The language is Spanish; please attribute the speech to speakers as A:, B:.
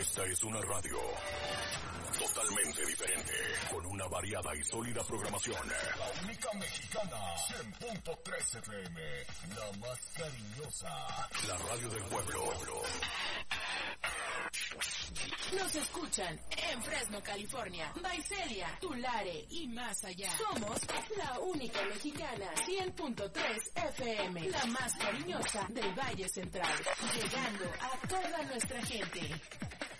A: Esta es una radio totalmente diferente, con una variada y sólida programación. La única mexicana, 100.3 FM, la más cariñosa, la radio del pueblo.
B: Nos escuchan en Fresno, California, Visalia, Tulare y más allá. Somos la única mexicana, 100.3 FM, la más cariñosa del Valle Central, llegando a toda nuestra gente.